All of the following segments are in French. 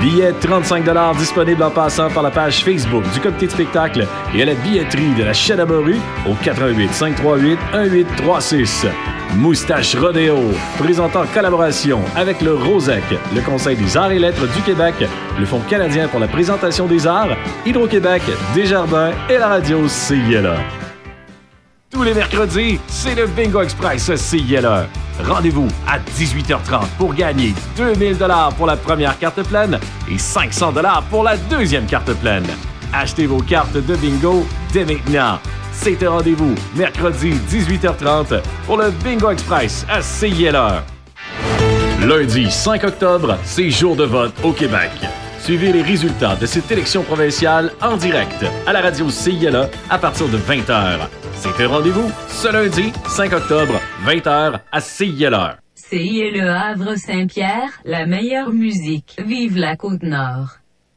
Billets 35 $ disponibles en passant par la page Facebook du comité de spectacle et à la billetterie de la Chadabaru au 88 538 1836. Moustache Rodéo, présentant en collaboration avec le ROSEC, le Conseil des arts et lettres du Québec, le Fonds canadien pour la présentation des arts, Hydro-Québec, Desjardins et la radio CILA. Tous les mercredis, c'est le Bingo Express CILA. Rendez-vous à 18h30 pour gagner 2000 $ pour la première carte pleine et 500 $ pour la deuxième carte pleine. Achetez vos cartes de bingo dès maintenant. C'est un rendez-vous mercredi 18h30 pour le Bingo Express à CILA. Lundi 5 octobre, c'est jour de vote au Québec. Suivez les résultats de cette élection provinciale en direct à la radio CILA à partir de 20h. C'est un rendez-vous ce lundi 5 octobre, 20h à CILA. CILA Havre-Saint-Pierre, la meilleure musique. Vive la Côte-Nord.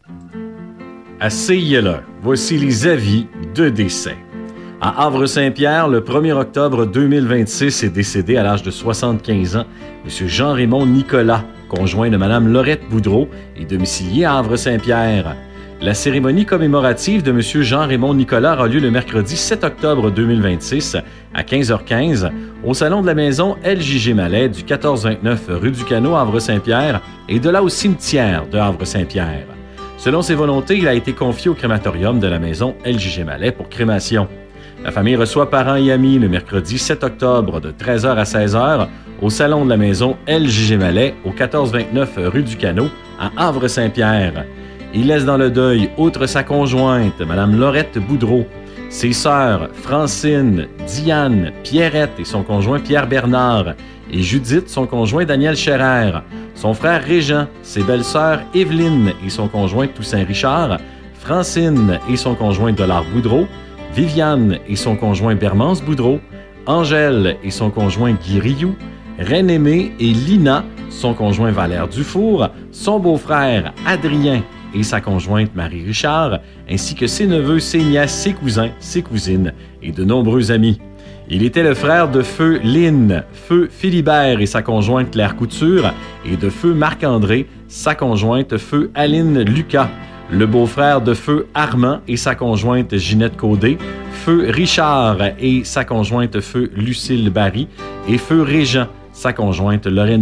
À CILA, voici les avis de décès. À Havre-Saint-Pierre, le 1er octobre 2026 est décédé à l'âge de 75 ans M. Jean-Raymond Nicolas, conjoint de Mme Laurette Boudreau et domicilié à Havre-Saint-Pierre. La cérémonie commémorative de M. Jean-Raymond Nicolas aura lieu le mercredi 7 octobre 2026 à 15h15 au salon de la maison LJG Mallet du 1429 rue du Canot à Havre-Saint-Pierre et de là au cimetière de Havre-Saint-Pierre. Selon ses volontés, il a été confié au crématorium de la maison LJG Mallet pour crémation. La famille reçoit parents et amis le mercredi 7 octobre de 13h à 16h au salon de la maison LJG Mallet au 1429 rue du Canot à Havre-Saint-Pierre. Il laisse dans le deuil, outre sa conjointe, Mme Laurette Boudreau, ses sœurs Francine, Diane, Pierrette et son conjoint Pierre Bernard, et Judith, son conjoint Daniel Scherrer, son frère Régent, ses belles-sœurs Évelyne et son conjoint Toussaint Richard, Francine et son conjoint Dollard Boudreau, Viviane et son conjoint Bermance Boudreau, Angèle et son conjoint Guy Rioux, Reine-Aimée et Lina, son conjoint Valère Dufour, son beau-frère Adrien et sa conjointe Marie Richard, ainsi que ses neveux, ses nièces, ses cousins, ses cousines et de nombreux amis. Il était le frère de Feu Lynn, Feu Philibert et sa conjointe Claire Couture, et de Feu Marc-André, sa conjointe Feu Aline Lucas, le beau-frère de Feu Armand et sa conjointe Ginette Caudé, Feu Richard et sa conjointe Feu Lucille Barry, et Feu Régent, sa conjointe Lorraine